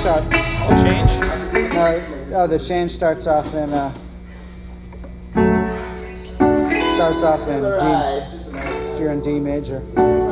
shot. Change? No, the change starts off in D. If you're in D major.